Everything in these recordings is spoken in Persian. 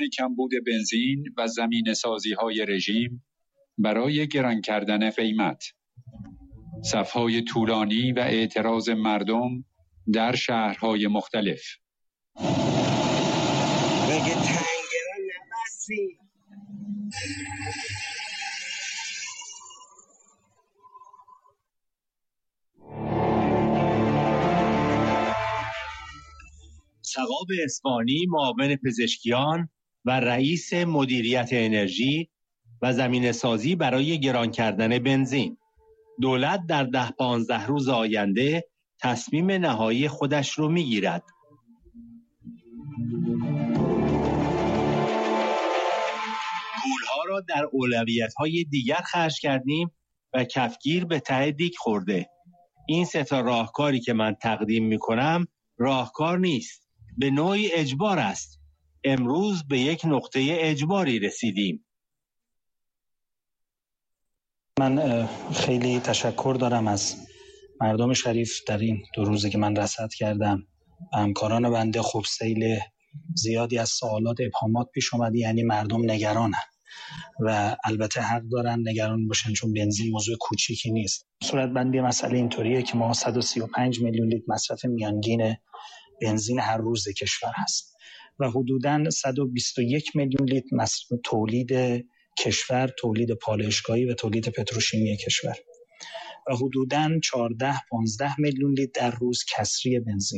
کمبود بنزین و زمینه‌سازی‌های رژیم برای گران کردن قیمت، صف‌های طولانی و اعتراض مردم در شهرهای مختلف. بگه تنگران نبستی. سقاب اصفهانی، معاون پزشکیان و رئیس مدیریت انرژی و زمینه‌سازی برای گران کردن بنزین. دولت در 10-15 روز آینده تصمیم نهایی خودش رو میگیرد. پولها را در اولویت‌های دیگر خرج کردیم و کفگیر به ته دیگ خورده. این سه تا راهکاری که من تقدیم می‌کنم راهکار نیست، به نوعی اجبار است. امروز به یک نقطه اجباری رسیدیم. من خیلی تشکر دارم از مردم شریف در این 2 روزی که من رصد کردم. همکاران بنده خب سیل زیادی از سوالات ابهامات پیش اومده، یعنی مردم نگرانن و البته حق دارن نگران باشن چون بنزین موضوع کوچیکی نیست. صورت بندی مسئله اینطوریه که ما 135 میلیون لیتر مصرف میانگین بنزین هر روز کشور هست و حدوداً 121 میلیون لیتر تولید کشور، تولید پالایشگاهی و تولید پتروشیمی کشور و حدوداً 14-15 میلیون لیتر در روز کسری بنزین.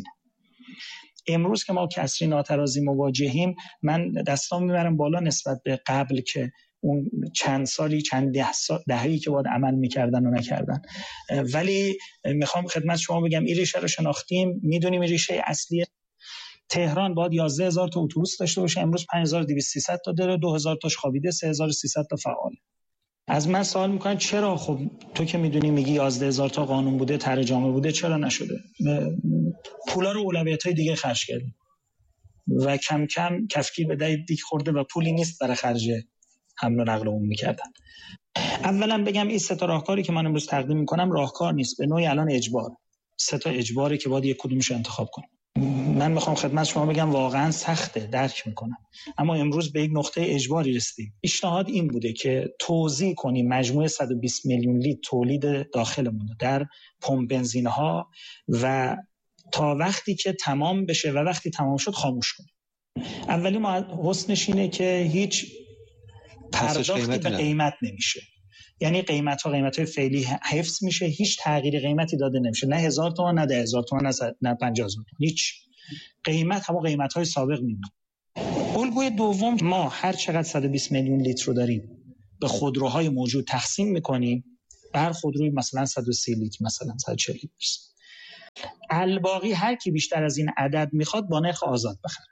امروز که ما کسری ناترازی مواجهیم، من دستام میبرم بالا نسبت به قبل که اون چند دهه‌ای که باید عمل میکردن و نکردن. ولی میخوام خدمت شما بگم این ریشه رو شناختیم، میدونیم این ریشه اصلی. تهران باید 11,000 تا اتوبوس داشته باشه، امروز 5200 تا داره، 2000 تاش خوابیده، 3300 تا فعال. از من سوال میکنن چرا؟ خب تو که میدونی میگی 11,000 تا قانون بوده، طرح جامع بوده، چرا نشده؟ پولا رو اولویت‌های دیگه خرج کردیم و کم کم کفگیر به دیگ خورده و پولی نیست برای خرج حمل و نقل عمومی کردن. اولا بگم این سه تا راهکاری که من امروز تقدیم میکنم راهکار نیست، به نوعی الان اجبار. 3 تا اجباری که باید یک کدومش رو انتخاب کنیم. من میخوام خدمت شما بگم واقعا سخته، درک میکنم، اما امروز به یک نقطه اجباری رسیدیم. پیشنهاد این بوده که توزیع کنیم مجموع 120 میلیون لیتر تولید داخلمون در پمپ بنزین‌ها و تا وقتی که تمام بشه و وقتی تمام شد خاموش کنیم. اولی حسنش اینه که هیچ پرداختی به قیمت نمیشه، یعنی قیمت‌های فعلی حفظ میشه، هیچ تغییر قیمتی داده نمیشه، نه 1000 تومان، نه 10,000 تومان، نه 50,000 تومان، هیچ قیمت همون قیمت‌های سابق میمونه. الگوی دوم، ما هر چقدر 120 میلیون لیتر رو داریم به خودروهای موجود تقسیم میکنیم، به هر خودروی مثلا 130 لیتر، مثلا 140 لیتر. الباقی هر کی بیشتر از این عدد میخواد با نرخ آزاد بخره.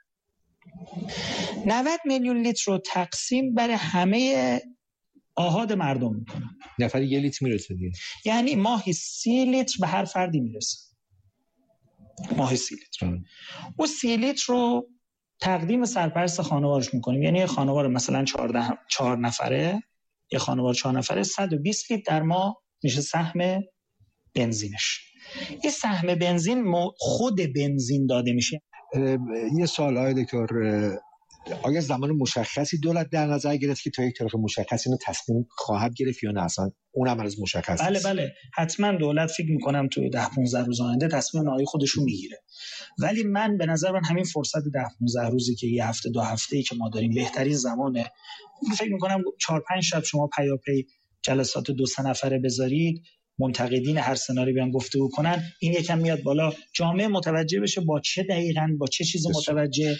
90 میلیون لیتر رو تقسیم بر همه آحاد مردم میکنن. نفری 1 لیتر میرسه دیگه. یعنی ماهی 30 لیتر به هر فردی میرسه. ماهی 30 لیتر. و 30 لیتر رو تقدیم سرپرست خانوارش میکنیم. یعنی یه خانوار مثلا 4 نفره، یه خانوار 4 نفره 120 لیتر در ماه میشه سهم بنزینش. یه سهم بنزین خود بنزین داده میشه. یه سوال آقای دکتر، آیا زمان مشخصی دولت در نظر گرفت که تا یک تاریخ مشخصی اینو تصمیم خواهد گرفت یا نه اصلا اونم از مشخص است؟ بله حتما دولت فکر میکنم تو 10-15 روز آینده تصمیم نهایی خودش رو میگیره. ولی من به نظر من همین فرصت 10-15 روزی که یه هفته 2 هفته‌ای که ما داریم بهترین زمانه. فکر میکنم 4-5 شب شما پیاپی جلسات 2-3 نفره بذارید، منتقدین هر سناریو بیان گفتگو کنن، این یکم میاد بالا، جامعه متوجه بشه با چه دقیقاً با چه چیزی متوجه.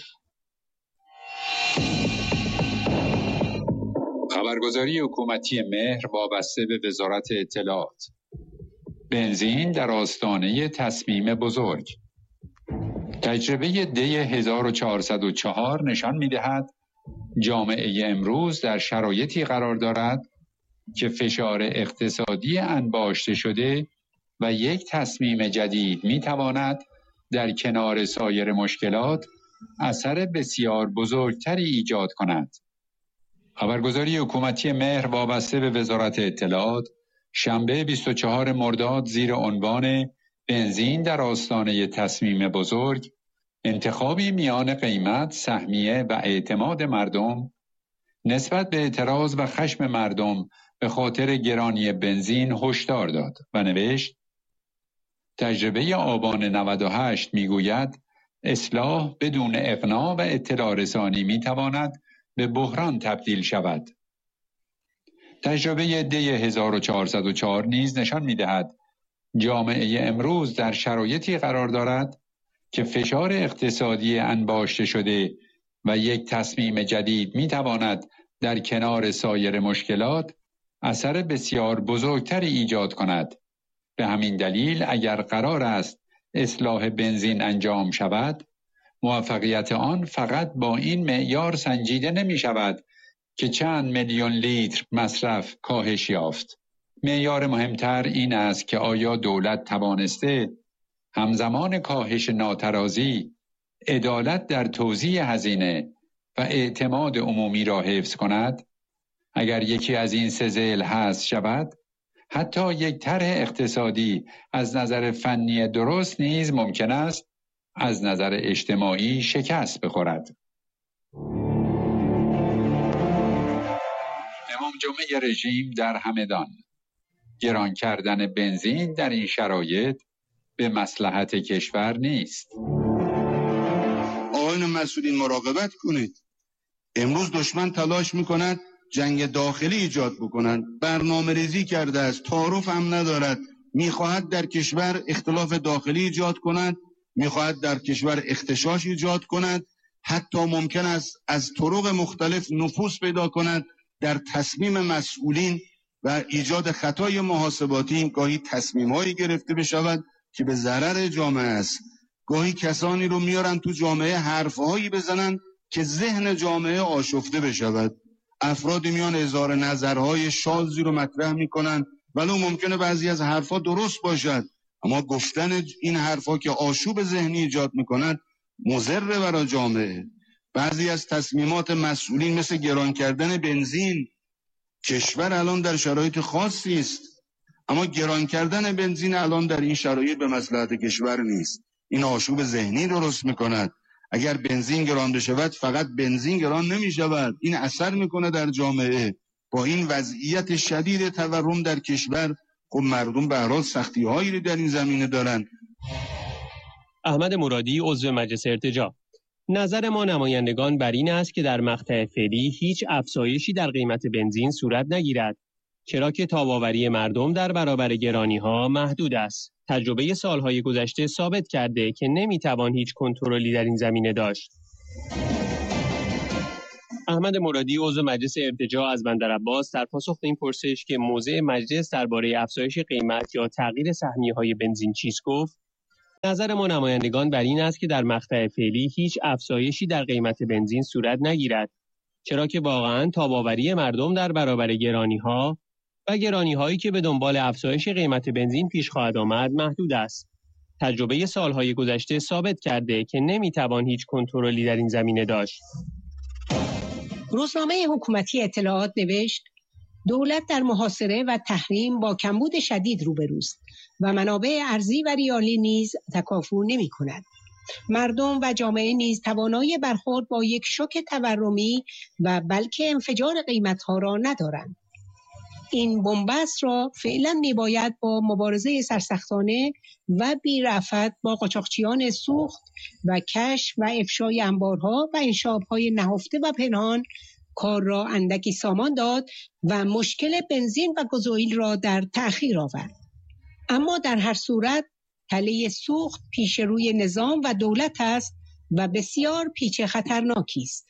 خبرگزاری حکومتی مهر وابسته به وزارت اطلاعات. بنزین در آستانه تصمیم بزرگ. تجربه دی 1404 نشان می‌دهد جامعه امروز در شرایطی قرار دارد که فشار اقتصادی انباشته شده و یک تصمیم جدید می‌تواند در کنار سایر مشکلات اثر بسیار بزرگتری ایجاد کند. خبرگزاری حکومتی مهر وابسته به وزارت اطلاعات شنبه 24 مرداد زیر عنوان بنزین در آستانه تصمیم بزرگ انتخابی میان قیمت، سهمیه و اعتماد مردم نسبت به اعتراض و خشم مردم به خاطر گرانی بنزین هشدار داد و نوشت: تجربه آبان 98 میگوید اصلاح بدون اقناع و اطلاع رسانی میتواند به بحران تبدیل شود. تجربه دی 1404 نیز نشان میدهد جامعه امروز در شرایطی قرار دارد که فشار اقتصادی انباشته شده و یک تصمیم جدید میتواند در کنار سایر مشکلات اثر بسیار بزرگتری ایجاد کند. به همین دلیل اگر قرار است اصلاح بنزین انجام شود، موفقیت آن فقط با این معیار سنجیده نمی شود که چند میلیون لیتر مصرف کاهش یافت. معیار مهمتر این است که آیا دولت توانسته همزمان کاهش ناترازی، عدالت در توزیع هزینه و اعتماد عمومی را حفظ کند؟ اگر یکی از این سه ضلع حذف شود، حتی یک طرح اقتصادی از نظر فنی درست نیز ممکن است از نظر اجتماعی شکست بخورد. امام جمعه رژیم در همدان: گران کردن بنزین در این شرایط به مصلحت کشور نیست. آقایان مسئولین مراقبت کنید. امروز دشمن تلاش میکند جنگ داخلی ایجاد بکنند. برنامه ریزی کرده است، تعارف هم ندارد. میخواهد در کشور اختلاف داخلی ایجاد کند، میخواهد در کشور اختشاش ایجاد کند، حتی ممکن است از طرق مختلف نفوذ پیدا کند در تصمیم مسئولین و ایجاد خطای محاسباتی. گاهی تصمیم‌هایی گرفته بشود که به ضرر جامعه است. گاهی کسانی رو میارن تو جامعه حرفهایی بزنن که ذهن جامعه آشفته بشود. افرادی میان اظهار نظرهای شاذی رو مطرح میکنن، ولو ممکنه بعضی از حرفا درست باشد، اما گفتن این حرفا که آشوب ذهنی ایجاد میکنند مضر برای جامعه. بعضی از تصمیمات مسئولین مثل گران کردن بنزین، کشور الان در شرایط خاصی است، اما گران کردن بنزین الان در این شرایط به مصلحت کشور نیست. این آشوب ذهنی درست میکند. اگر بنزین گران بشود فقط بنزین گران نمی شود، این اثر میکنه در جامعه. با این وضعیت شدید تورم در کشور، خب مردم به هر حال سختی‌هایی در این زمینه دارن. احمد مرادی، عضو مجلس ارتجاع: نظر ما نمایندگان بر این است که در مقطع فعلی هیچ افزایشی در قیمت بنزین صورت نگیرد، چرا که تاب‌آوری مردم در برابر گرانی‌ها محدود است. تجربه سالهای گذشته ثابت کرده که نمیتوان هیچ کنترلی در این زمینه داشت. احمد مرادی، عضو مجلس ارتجاع از بندرعباس، در پاسخ به این پرسش که موضع مجلس درباره افزایش قیمت یا تغییر سهمیه‌های بنزین چیست گفت: نظر ما نمایندگان بر این است که در مقطع فعلی هیچ افزایشی در قیمت بنزین صورت نگیرد، چرا که واقعاً تاب‌آوری مردم در برابر گرانی‌ها و گرانی‌هایی که به دنبال افزایش قیمت بنزین پیش خواهد آمد محدود است. تجربه سالهای گذشته ثابت کرده که نمیتوان هیچ کنترلی در این زمینه داشت. روزنامه حکومتی اطلاعات نوشت: دولت در محاصره و تحریم با کمبود شدید روبروست و منابع ارزی و ریالی نیز تکافؤ نمی‌کند. مردم و جامعه نیز توانایی برخورد با یک شوک تورمی و بلکه انفجار قیمت‌ها را ندارند. این بنبست را فعلا میباید با مبارزه سرسختانه و بی‌رأفت با قاچاقچیان سوخت و کشف و افشای انبارها و انشاب‌های نهفته و پنهان کار را اندکی سامان داد و مشکل بنزین و گازوئیل را در تأخیر آورد. اما در هر صورت تله سوخت پیش روی نظام و دولت است و بسیار پیچ خطرناکی است.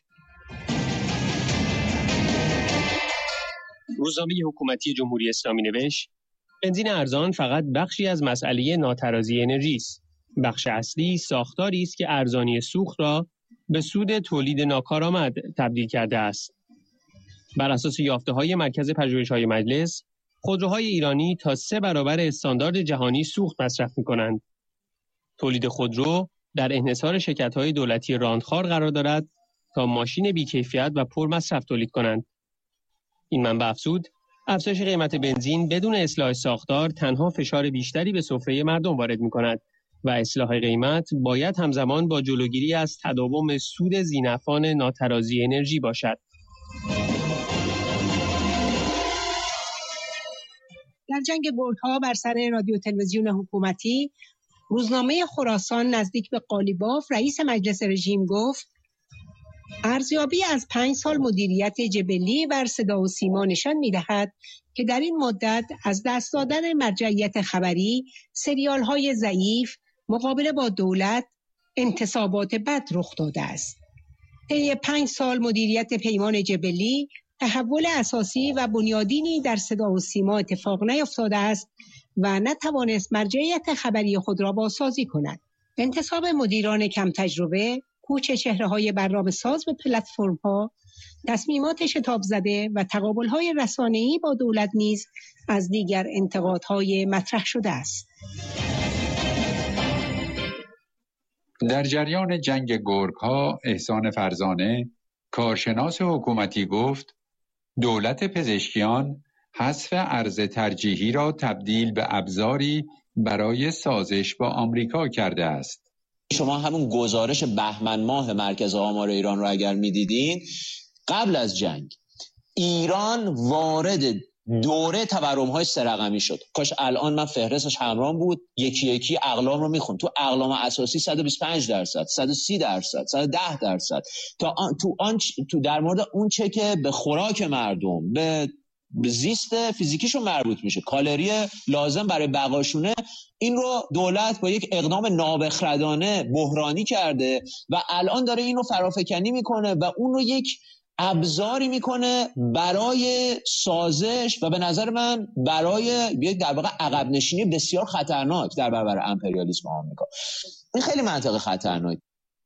روزنامه حکومتی جمهوری اسلامی نوشت: بنزین ارزان فقط بخشی از مسئله ناترازی انرژی است. بخش اصلی ساختاری است که ارزانی سوخت را به سود تولید ناکارآمد تبدیل کرده است. بر اساس یافته‌های مرکز پژوهش‌های مجلس، خودروهای ایرانی تا 3 برابر استاندارد جهانی سوخت مصرف می‌کنند. تولید خودرو در انحصار شرکت‌های دولتی راندخوار قرار دارد تا ماشین بی‌کیفیت و پرمصرف تولید کنند. این منبع افزود: افزایش قیمت بنزین بدون اصلاح ساختار تنها فشار بیشتری به سفره مردم وارد می‌کند و اصلاح قیمت باید همزمان با جلوگیری از تداوم سود ذینفعان ناترازی انرژی باشد. در جنگ گرگ‌ها بر سر رادیو تلویزیون حکومتی، روزنامه خراسان نزدیک به قالیباف رئیس مجلس رژیم گفت: ارزیابی از 5 سال مدیریت جبلی بر صدا و سیما نشان می‌دهد که در این مدت از دست دادن مرجعیت خبری، سریال‌های ضعیف، مقابله با دولت، انتصابات بد رخ داده است. طی 5 سال مدیریت پیمان جبلی، تحول اساسی و بنیادینی در صدا و سیما اتفاق نیفتاده است و نتوانست مرجعیت خبری خود را بازسازی کند. انتصاب مدیران کم تجربه، کوچ چهره‌های برنامه‌ساز به پلتفرم‌ها، تصمیمات شتاب زده و تقابل‌های رسانه‌ای با دولت نیز از دیگر انتقادهای مطرح شده است. در جریان جنگ گرگ‌ها، احسان فرزانه، کارشناس حکومتی گفت دولت پزشکیان حذف ارز ترجیحی را تبدیل به ابزاری برای سازش با آمریکا کرده است. شما همون گزارش بهمن ماه مرکز آمار ایران رو اگر می‌دیدین، قبل از جنگ ایران وارد دوره تورم‌های 3 رقمی شد. کاش الان من فهرستش همراهم بود، یکی یکی اقلام رو میخون. تو اقلام اساسی 125%، 130%، 110%، تو در مورد اون چه که به خوراک مردم، به زیست فیزیکیشون مربوط میشه، کالری لازم برای بقاشونه، این رو دولت با یک اقدام نابخردانه بحرانی کرده و الان داره این رو فرافکنی میکنه و اون رو یک ابزاری میکنه برای سازش و به نظر من برای یک در واقع عقب نشینی بسیار خطرناک در برابر امپریالیسم آمریکا. این خیلی منطقه خطرناک.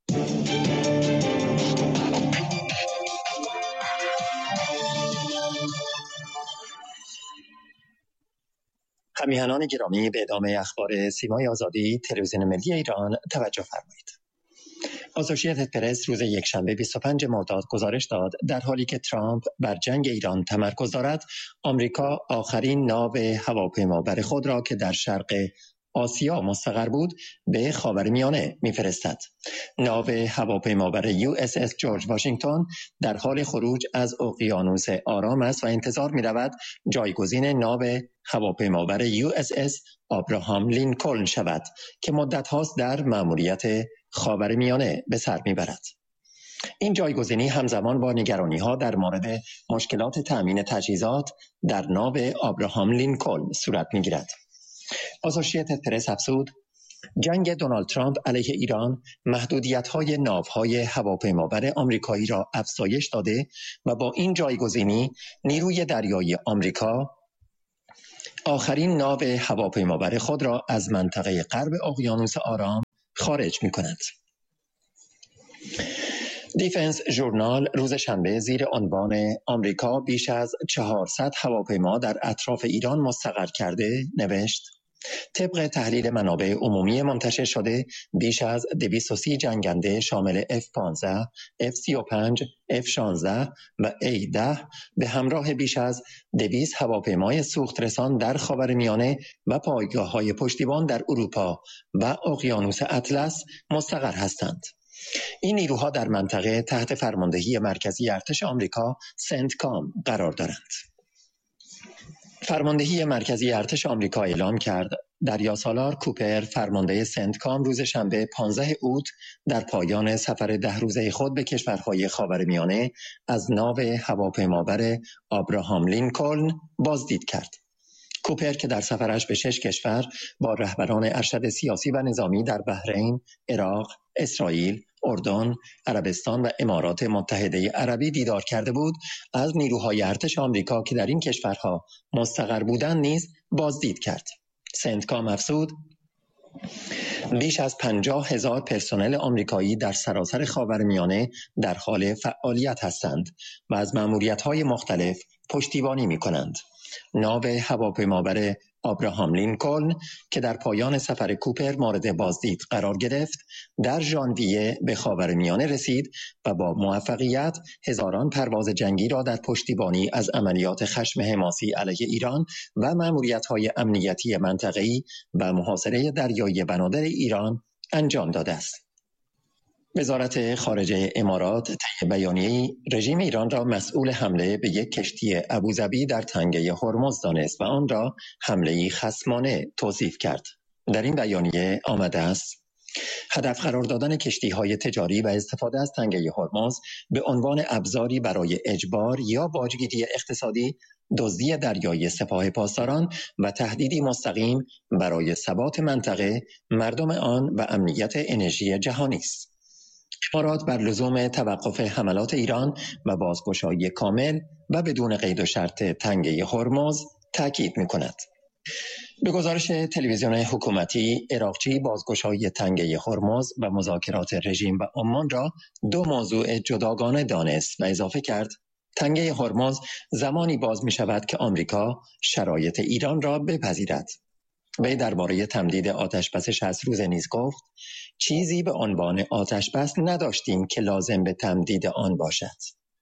همیهنان گرامی، به ادامه اخبار سیمای آزادی تلویزیون ملی ایران توجه فرمایید. آسوشیتد پرس روز یکشنبه 25 مرداد گزارش داد در حالی که ترامپ بر جنگ ایران تمرکز دارد، آمریکا آخرین ناو هواپیمابر خود را که در شرق آسیا مستقر بود به خاورمیانه می‌فرستد. ناو هواپیمابر USS جورج واشنگتن در حال خروج از اقیانوس آرام است و انتظار می‌رود جایگزین ناو هواپیمابر USS آبراهام لینکلن شود که مدت هاست در مأموریت خاورمیانه به سر می‌برد. این جایگزینی همزمان با نگرانی‌ها در مورد مشکلات تأمین تجهیزات در ناو آبراهام لینکلن صورت می‌گیرد. آسوشیتد پرس افزود: جنگ دونالد ترامپ علیه ایران محدودیت‌های ناوهای هواپیمابر آمریکایی را افزایش داده و با این جایگزینی نیروی دریایی آمریکا آخرین ناو هواپیمابر خود را از منطقه غرب اقیانوس آرام خارج می‌کند. دیفنس ژورنال روز شنبه زیر عنوان آمریکا بیش از 400 هواپیما در اطراف ایران مستقر کرده نوشت: طبق تحلیل منابع عمومی منتشر شده، بیش از 230 جنگنده شامل F-15، F-35، F-16 و A-10 به همراه بیش از 200 هواپیمای سوخت رسان در خاورمیانه و پایگاه‌های پشتیبان در اروپا و اقیانوس اطلس مستقر هستند. این نیروها در منطقه تحت فرماندهی مرکزی ارتش آمریکا سنتکام قرار دارند. فرماندهی مرکزی ارتش آمریکا اعلام کرد دریاسالار کوپر، فرمانده سنتکام، روز شنبه 15 اوت در پایان سفر 10 روزه خود به کشورهای خاورمیانه از ناو هواپیمابر آبراهام لینکلن بازدید کرد. کوپر که در سفرش به 6 کشور با رهبران ارشد سیاسی و نظامی در بحرین، عراق، اسرائیل، اردن، عربستان و امارات متحده عربی دیدار کرده بود، از نیروهای ارتش آمریکا که در این کشورها مستقر بودند نیز بازدید کرد. سنتکام افزود: بیش از 50,000 پرسنل آمریکایی در سراسر خاورمیانه در حال فعالیت هستند و از مأموریت‌های مختلف پشتیبانی می‌کنند. ناو هواپیمابر آبراهام لینکلن که در پایان سفر کوپر مورد بازدید قرار گرفت، در ژانویه به خاورمیانه رسید و با موفقیت هزاران پرواز جنگی را در پشتیبانی از عملیات خشم حماسی علیه ایران و مأموریت‌های امنیتی منطقه‌ای و محاصره دریایی بنادر ایران انجام داده است. وزارت خارجه امارات طی بیانیه‌ای رژیم ایران را مسئول حمله به یک کشتی ابوظبی در تنگه هرمز دانست و آن را حمله‌ای خصمانه توصیف کرد. در این بیانیه آمده است: هدف قرار دادن کشتی‌های تجاری و استفاده از تنگه هرمز به عنوان ابزاری برای اجبار یا باجگیری اقتصادی، دزدی دریایی سپاه پاسداران و تهدیدی مستقیم برای ثبات منطقه، مردم آن و امنیت انرژی جهانی است. امارات بر لزوم توقف حملات ایران و بازگشایی کامل و بدون قید و شرط تنگه هرمز تاکید می‌کند. به گزارش تلویزیون حکومتی، عراقچی بازگشایی تنگه هرمز و مذاکرات رژیم و عمان را دو موضوع جداگانه دانست و اضافه کرد: تنگه هرمز زمانی باز می شود که آمریکا شرایط ایران را بپذیرد. وی درباره تمدید آتشبس 60 روزه نیز گفت: چیزی به عنوان آتشبس نداشتیم که لازم به تمدید آن باشد.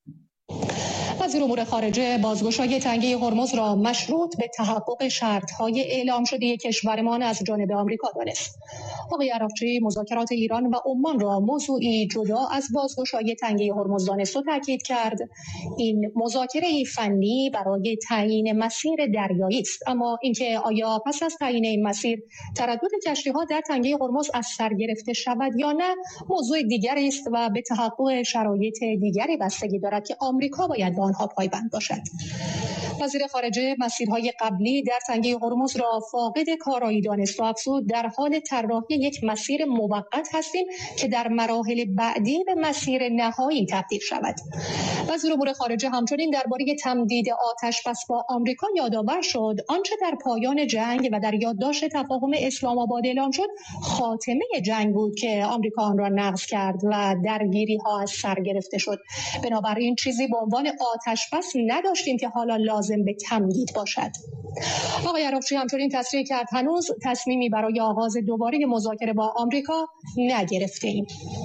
وزیر امور خارجه بازگشایی تنگه هرمز را مشروط به تحقق شرط‌های اعلام شده کشورمان از جانب آمریکا دانست. آقای عراقچی مذاکرات ایران و عمان را موضوعی جدا از بازگشایی تنگه هرمز دانست و تاکید کرد این مذاکره فنی برای تعیین مسیر دریایی است، اما اینکه آیا پس از تعیین این مسیر تردد کشتی‌ها در تنگه هرمز از سر گرفته شود یا نه موضوع دیگری است و به تحقق شرایط دیگری بستگی دارد که آمریکا باید به آنها پایبند باشد. وزیر خارجه مسیرهای قبلی در تنگه هرمز را فاقد کارایی دانست و افزود در حال طراحی یک مسیر موقت هستیم که در مراحل بعدی به مسیر نهایی تبدیل شود. وزیر امور خارجه همچنین درباره تمدید آتشبس با آمریکا یادآور شد آنچه در پایان جنگ و در یادداشت تفاهم اسلام آباد اعلام شد خاتمه جنگ بود که آمریکا آن را نقض کرد و درگیری‌ها از سر گرفته شد. بنابراین چیزی به عنوان آتشبس نداشتیم که حالا لازم به تمدید باشد. آقای عراقچی همچنین تصریح کرد هنوز تصمیمی برای آغاز دوباره مذاکره با آمریکا نگرفته‌ایم.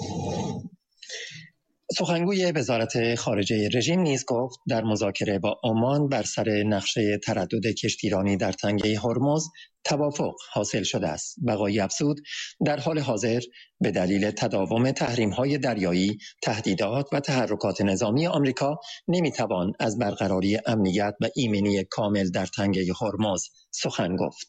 سخنگوی وزارت خارجه رژیم نیز گفت در مذاکره با عمان بر سر نقشه تردد کشتیرانی در تنگه هرمز توافق حاصل شده است. بقایی افزود در حال حاضر به دلیل تداوم تحریم‌های دریایی، تهدیدات و تحرکات نظامی آمریکا نمی‌توان از برقراری امنیت و ایمنی کامل در تنگه هرمز سخن گفت.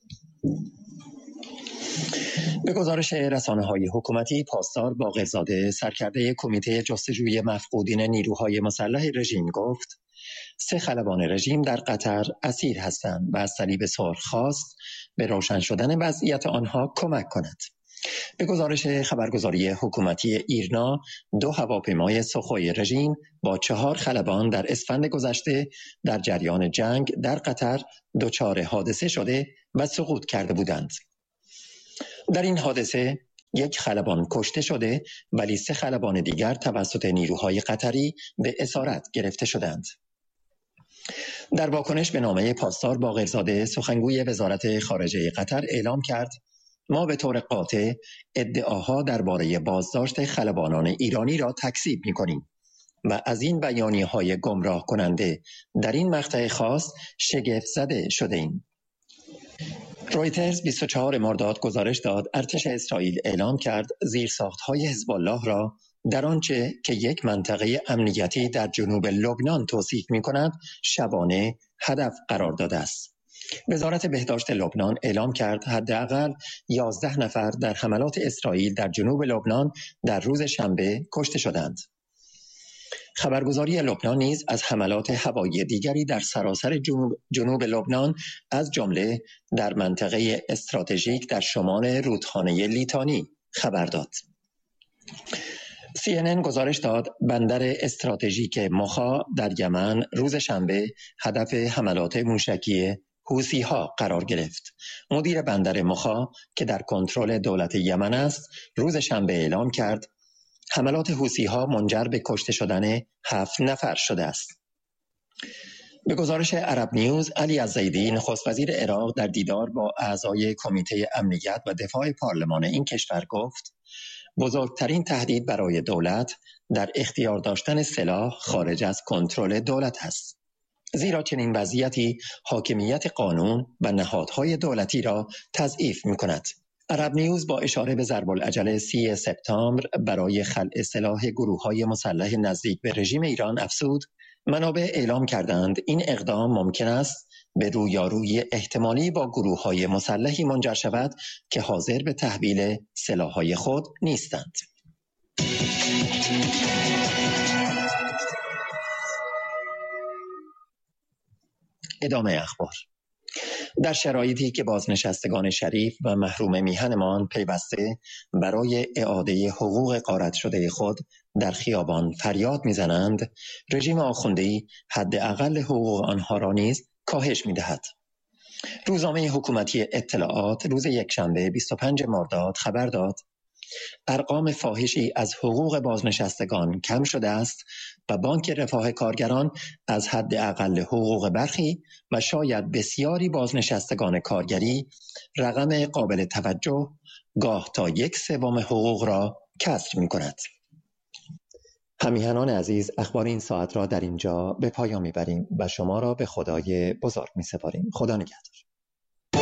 به گزارش رسانه‌های حکومتی، پاسدار باقرزاده سرکرده کمیته جستجوی مفقودین نیروهای مسلح رژیم گفت 3 خلبان رژیم در قطر اسیر هستند و از صلیب سرخ خواست به روشن شدن وضعیت آنها کمک کند. به گزارش خبرگزاری حکومتی ایرنا، 2 هواپیمای سخوی رژیم با 4 خلبان در اسفند گذشته در جریان جنگ در قطر دچار حادثه شده و سقوط کرده بودند. در این حادثه 1 خلبان کشته شده ولی 3 خلبان دیگر توسط نیروهای قطری به اسارت گرفته شدند. در واکنش به نامه پاسدار باقرزاده، سخنگوی وزارت خارجه قطر اعلام کرد ما به طور قاطع ادعاها درباره بازداشت خلبانان ایرانی را تکذیب می‌کنیم و از این بیانیه‌های گمراه کننده در این مقطع خاص شگفت زده شده‌ایم. رویترز 24 مرداد گزارش داد ارتش اسرائیل اعلام کرد زیرساخت‌های حزب الله را در آنچه که یک منطقه امنیتی در جنوب لبنان توصیف می‌کند شبانه هدف قرار داده است. وزارت بهداشت لبنان اعلام کرد حداقل 11 نفر در حملات اسرائیل در جنوب لبنان در روز شنبه کشته شدند. خبرگزاری لبنان نیز از حملات هوایی دیگری در سراسر جنوب لبنان از جمله در منطقه استراتژیک در شمال رودخانه لیتانی خبر داد. CNN گزارش داد بندر استراتژیک مخا در یمن روز شنبه هدف حملات موشکی حوثی‌ها قرار گرفت. مدیر بندر مخا که در کنترل دولت یمن است، روز شنبه اعلام کرد حملات حوثی‌ها منجر به کشته شدن 7 نفر شده است. به گزارش عرب نیوز، علی الزیدی نخست وزیر عراق در دیدار با اعضای کمیته امنیت و دفاع پارلمان این کشور گفت بزرگترین تهدید برای دولت در اختیار داشتن سلاح خارج از کنترل دولت است. زیرا چنین وضعیتی حاکمیت قانون و نهادهای دولتی را تضعیف می‌کند. عرب نیوز با اشاره به ضرب العجل 30 سپتامبر برای خلع سلاح گروه‌های مسلح نزدیک به رژیم ایران افزود منابع اعلام کردند این اقدام ممکن است به رویارویی احتمالی با گروه‌های مسلحی منجر شود که حاضر به تحویل سلاح‌های خود نیستند. ادامه اخبار. در شرایطی که بازنشستگان شریف و محروم میهنمان پیوسته برای اعاده حقوق غارت شده خود در خیابان فریاد میزنند، رژیم آخوندی حداقل حقوق آنها را نیز کاهش میدهد. روزنامه حکومتی اطلاعات روز یکشنبه 25 مرداد خبر داد ارقام فاحشی از حقوق بازنشستگان کم شده است و بانک رفاه کارگران از حداقل حقوق برخی و شاید بسیاری بازنشستگان کارگری رقم قابل توجه گاه تا 1/3 حقوق را کسر می‌کند. همیهنان عزیز، اخبار این ساعت را در اینجا به پایان می‌بریم و شما را به خدای بزرگ می‌سپاریم. خدا نگهدار.